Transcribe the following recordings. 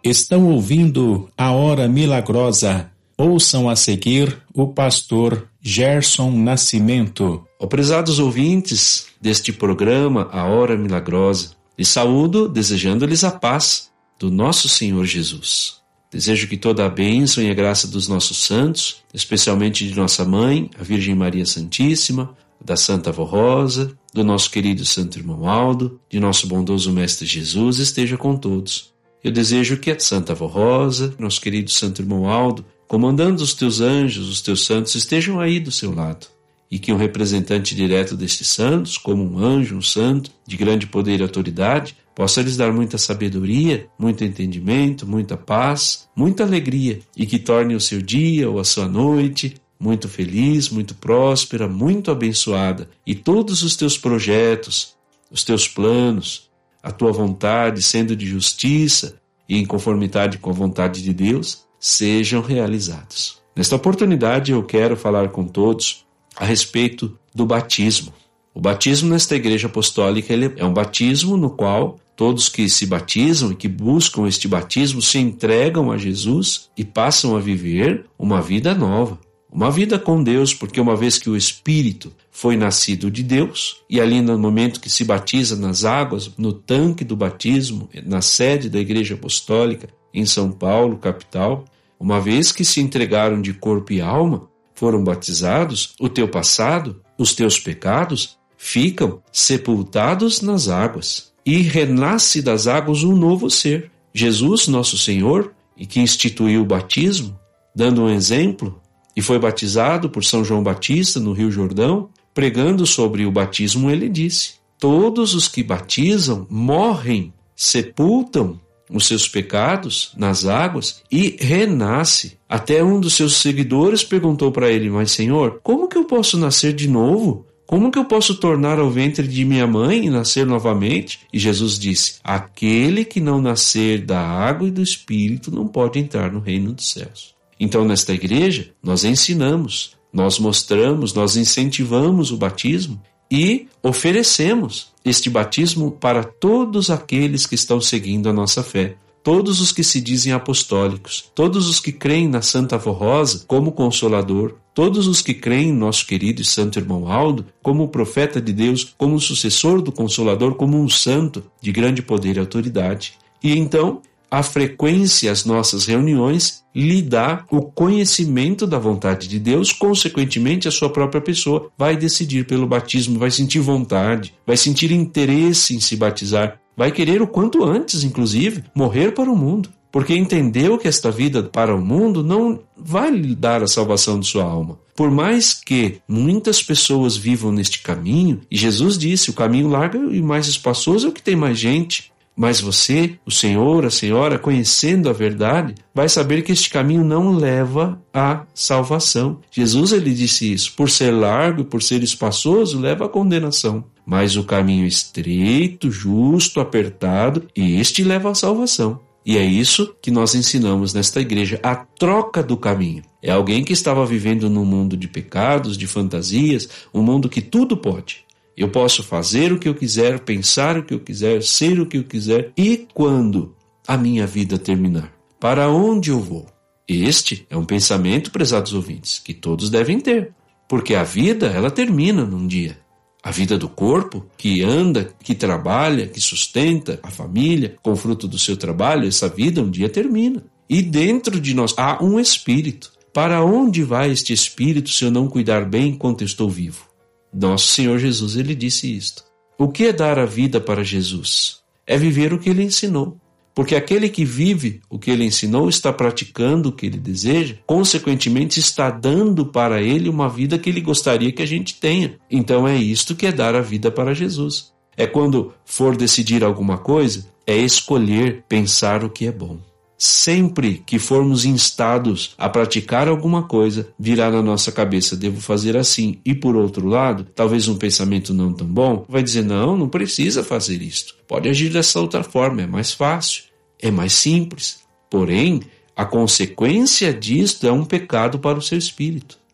Estão ouvindo a Hora Milagrosa. Ouçam a seguir o pastor Gerson Nascimento. Prezados ouvintes deste programa, a Hora Milagrosa, lhes saúdo desejando-lhes a paz do nosso Senhor Jesus. Desejo que toda a bênção e a graça dos nossos santos, especialmente de nossa mãe, a Virgem Maria Santíssima, da Santa Avó Rosa, do nosso querido Santo Irmão Aldo, de nosso bondoso Mestre Jesus, esteja com todos. Eu desejo que a Santa Avó Rosa, nosso querido Santo Irmão Aldo, comandando os teus anjos, os teus santos, estejam aí do seu lado. E que um representante direto destes santos, como um anjo, um santo, de grande poder e autoridade, possa lhes dar muita sabedoria, muito entendimento, muita paz, muita alegria, e que torne o seu dia ou a sua noite muito feliz, muito próspera, muito abençoada, e todos os teus projetos, os teus planos, a tua vontade, sendo de justiça e em conformidade com a vontade de Deus, sejam realizados. Nesta oportunidade eu quero falar com todos a respeito do batismo. O batismo nesta igreja apostólica ele é um batismo no qual todos que se batizam e que buscam este batismo se entregam a Jesus e passam a viver uma vida nova. Uma vida com Deus, porque uma vez que o Espírito foi nascido de Deus, e ali no momento que se batiza nas águas, no tanque do batismo, na sede da Igreja Apostólica, em São Paulo, capital, uma vez que se entregaram de corpo e alma, foram batizados, o teu passado, os teus pecados, ficam sepultados nas águas, e renasce das águas um novo ser. Jesus, nosso Senhor, e que instituiu o batismo, dando um exemplo, e foi batizado por São João Batista no Rio Jordão, pregando sobre o batismo, ele disse: todos os que batizam morrem, sepultam os seus pecados nas águas e renasce. Até um dos seus seguidores perguntou para ele: mas Senhor, como que eu posso nascer de novo? Como que eu posso tornar ao ventre de minha mãe e nascer novamente? E Jesus disse: aquele que não nascer da água e do Espírito não pode entrar no reino dos céus. Então, nesta igreja, nós ensinamos, nós mostramos, nós incentivamos o batismo e oferecemos este batismo para todos aqueles que estão seguindo a nossa fé. Todos os que se dizem apostólicos, todos os que creem na Santa Avó Rosa como Consolador, todos os que creem em nosso querido e Santo Irmão Aldo como profeta de Deus, como sucessor do Consolador, como um santo de grande poder e autoridade. E então, a frequência às nossas reuniões lhe dá o conhecimento da vontade de Deus, consequentemente a sua própria pessoa vai decidir pelo batismo, vai sentir vontade, vai sentir interesse em se batizar, vai querer o quanto antes, inclusive, morrer para o mundo, porque entendeu que esta vida para o mundo não vai lhe dar a salvação de sua alma. Por mais que muitas pessoas vivam neste caminho, e Jesus disse, o caminho largo e mais espaçoso é o que tem mais gente, mas você, o Senhor, a Senhora, conhecendo a verdade, vai saber que este caminho não leva à salvação. Jesus, ele disse isso, por ser largo e por ser espaçoso, leva à condenação. Mas o caminho estreito, justo, apertado, este leva à salvação. E é isso que nós ensinamos nesta igreja, a troca do caminho. É alguém que estava vivendo num mundo de pecados, de fantasias, um mundo que tudo pode. Eu posso fazer o que eu quiser, pensar o que eu quiser, ser o que eu quiser. E quando a minha vida terminar? Para onde eu vou? Este é um pensamento, prezados ouvintes, que todos devem ter. Porque a vida, ela termina num dia. A vida do corpo, que anda, que trabalha, que sustenta a família, com o fruto do seu trabalho, essa vida um dia termina. E dentro de nós há um espírito. Para onde vai este espírito se eu não cuidar bem enquanto eu estou vivo? Nosso Senhor Jesus, ele disse isto. O que é dar a vida para Jesus? É viver o que ele ensinou. Porque aquele que vive o que ele ensinou está praticando o que ele deseja, consequentemente está dando para ele uma vida que ele gostaria que a gente tenha. Então é isto que é dar a vida para Jesus. É quando for decidir alguma coisa, é escolher pensar o que é bom. Sempre que formos instados a praticar alguma coisa, virá na nossa cabeça, devo fazer assim. E por outro lado, talvez um pensamento não tão bom, vai dizer, não precisa fazer isto. Pode agir dessa outra forma, é mais fácil, é mais simples. Porém, a consequência disto é um pecado para o seu espírito.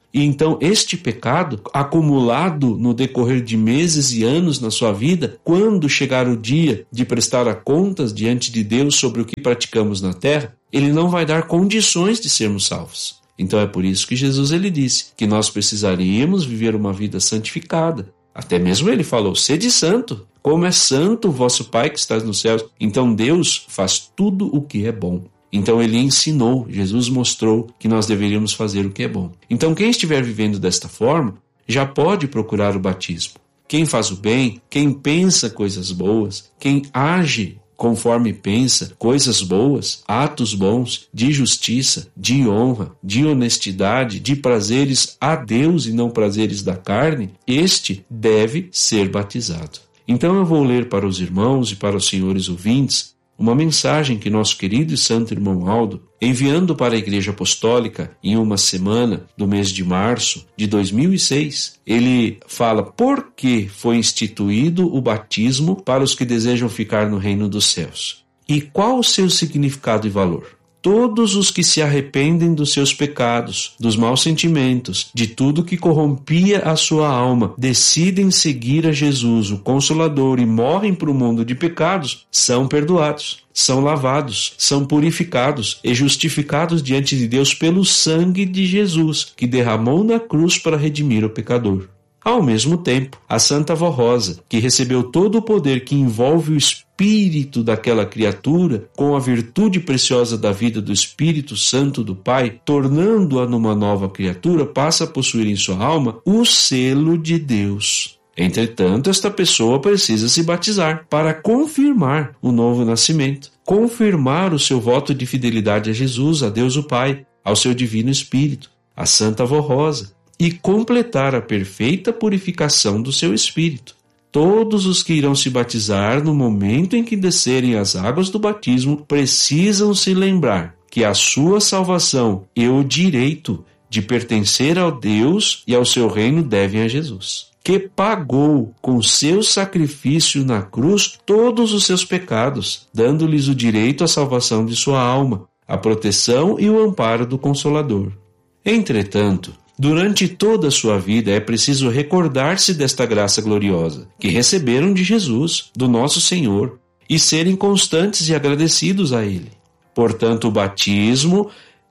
E então este pecado, acumulado no decorrer de meses e anos na sua vida, quando chegar o dia de prestar contas diante de Deus sobre o que praticamos na terra, ele não vai dar condições de sermos salvos. Então é por isso que Jesus ele disse que nós precisaríamos viver uma vida santificada. Até mesmo ele falou, sede santo, como é santo o vosso Pai que está nos céus. Então Deus faz tudo o que é bom. Então ele ensinou, Jesus mostrou que nós deveríamos fazer o que é bom. Então quem estiver vivendo desta forma, já pode procurar o batismo. Quem faz o bem, quem pensa coisas boas, quem age conforme pensa coisas boas, atos bons, de justiça, de honra, de honestidade, de prazeres a Deus e não prazeres da carne, este deve ser batizado. Então eu vou ler para os irmãos e para os senhores ouvintes uma mensagem que nosso querido e santo irmão Aldo, enviando para a Igreja Apostólica em uma semana do mês de março de 2006, ele fala por que foi instituído o batismo para os que desejam ficar no reino dos céus. E qual o seu significado e valor? Todos os que se arrependem dos seus pecados, dos maus sentimentos, de tudo que corrompia a sua alma, decidem seguir a Jesus, o Consolador, e morrem para o mundo de pecados, são perdoados, são lavados, são purificados e justificados diante de Deus pelo sangue de Jesus, que derramou na cruz para redimir o pecador. Ao mesmo tempo, a Santa Avó Rosa, que recebeu todo o poder que envolve o espírito daquela criatura, com a virtude preciosa da vida do Espírito Santo do Pai, tornando-a numa nova criatura, passa a possuir em sua alma o selo de Deus. Entretanto, esta pessoa precisa se batizar para confirmar o novo nascimento, confirmar o seu voto de fidelidade a Jesus, a Deus o Pai, ao seu Divino Espírito, a Santa Avó Rosa, e completar a perfeita purificação do seu espírito. Todos os que irão se batizar no momento em que descerem as águas do batismo precisam se lembrar que a sua salvação e o direito de pertencer ao Deus e ao seu reino devem a Jesus, que pagou com seu sacrifício na cruz todos os seus pecados, dando-lhes o direito à salvação de sua alma, a proteção e o amparo do Consolador. Entretanto, durante toda a sua vida é preciso recordar-se desta graça gloriosa que receberam de Jesus, do nosso Senhor, e serem constantes e agradecidos a Ele. Portanto, o batismo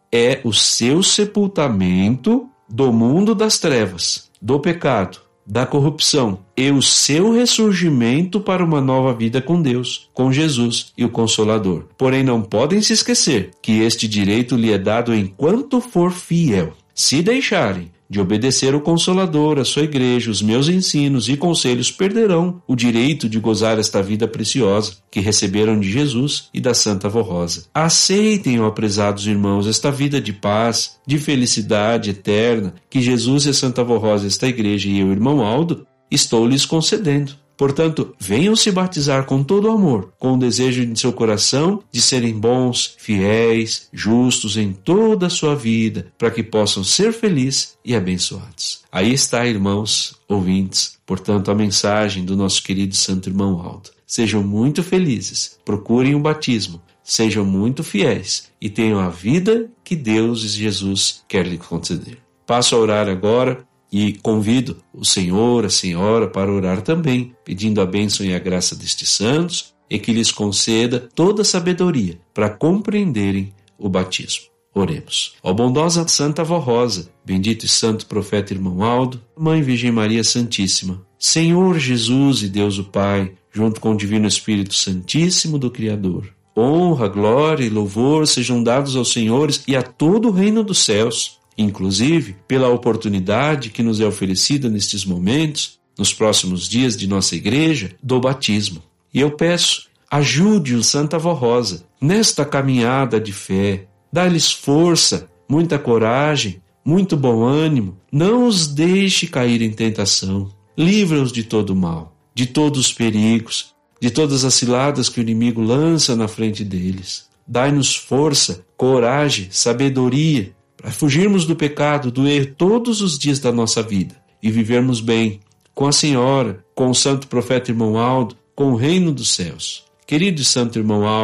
é o seu sepultamento do mundo das trevas, do pecado, da corrupção e o seu ressurgimento para uma nova vida com Deus, com Jesus e o Consolador. Porém, não podem se esquecer que este direito lhe é dado enquanto for fiel. Se deixarem de obedecer o Consolador, a sua igreja, os meus ensinos e conselhos, perderão o direito de gozar esta vida preciosa que receberam de Jesus e da Santa Avó Rosa. Aceitem, ó prezados irmãos, esta vida de paz, de felicidade eterna que Jesus e a Santa Avó Rosa, esta igreja e eu, irmão Aldo, estou lhes concedendo. Portanto, venham se batizar com todo o amor, com o desejo em seu coração de serem bons, fiéis, justos em toda a sua vida, para que possam ser felizes e abençoados. Aí está, irmãos, ouvintes, portanto, a mensagem do nosso querido Santo Irmão Aldo. Sejam muito felizes, procurem o batismo, sejam muito fiéis e tenham a vida que Deus e Jesus quer lhes conceder. Passo a orar agora. E convido o Senhor, a Senhora, para orar também, pedindo a bênção e a graça destes santos e que lhes conceda toda a sabedoria para compreenderem o batismo. Oremos. Ó bondosa Santa Avó Rosa, bendito e santo profeta irmão Aldo, Mãe Virgem Maria Santíssima, Senhor Jesus e Deus o Pai, junto com o Divino Espírito Santíssimo do Criador, honra, glória e louvor sejam dados aos senhores e a todo o reino dos céus, inclusive pela oportunidade que nos é oferecida nestes momentos, nos próximos dias de nossa igreja, do batismo. E eu peço, ajude-os, Santa Avó Rosa, nesta caminhada de fé, dá-lhes força, muita coragem, muito bom ânimo, não os deixe cair em tentação, livra-os de todo o mal, de todos os perigos, de todas as ciladas que o inimigo lança na frente deles. Dai-nos força, coragem, sabedoria, para fugirmos do pecado, do erro todos os dias da nossa vida e vivermos bem com a Senhora, com o santo profeta irmão Aldo, com o reino dos céus. Querido e santo irmão Aldo,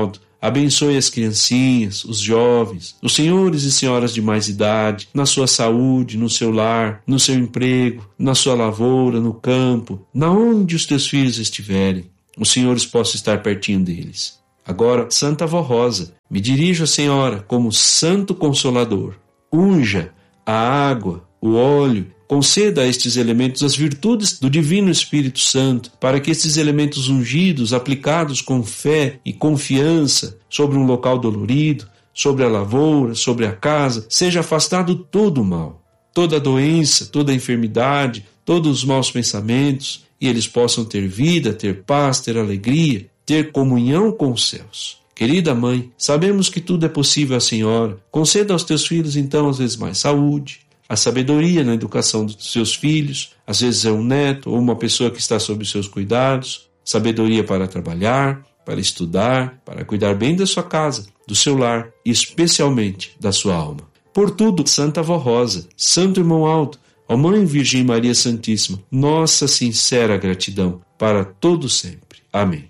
Abençoe as criancinhas, os jovens, os senhores e senhoras de mais idade, na sua saúde, no seu lar, no seu emprego, na sua lavoura, no campo, na onde os teus filhos estiverem. Os senhores possam estar pertinho deles. Agora, Santa Avó Rosa, me dirijo à Senhora como Santo Consolador. Unja a água, o óleo, conceda a estes elementos as virtudes do Divino Espírito Santo, para que estes elementos ungidos, aplicados com fé e confiança sobre um local dolorido, sobre a lavoura, sobre a casa, seja afastado todo o mal, toda a doença, toda a enfermidade, todos os maus pensamentos, e eles possam ter vida, ter paz, ter alegria, ter comunhão com os céus. Querida Mãe, sabemos que tudo é possível à Senhora. Conceda aos teus filhos, então, às vezes mais saúde, a sabedoria na educação dos seus filhos, às vezes é um neto ou uma pessoa que está sob os seus cuidados, sabedoria para trabalhar, para estudar, para cuidar bem da sua casa, do seu lar e especialmente da sua alma. Por tudo, Santa Avó Rosa, Santo Irmão Aldo, ó Mãe Virgem Maria Santíssima, nossa sincera gratidão para todo sempre. Amém.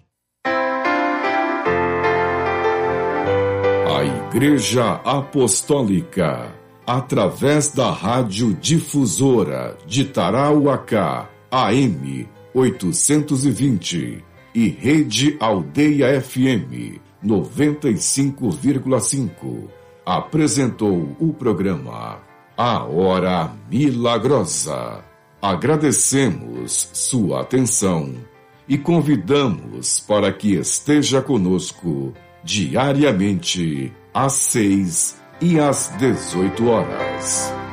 A Igreja Apostólica, através da Rádio Difusora de Tarauacá, AM 820 e Rede Aldeia FM 95,5, apresentou o programa A Hora Milagrosa. Agradecemos sua atenção e convidamos para que esteja conosco diariamente às 6 e às 18 horas.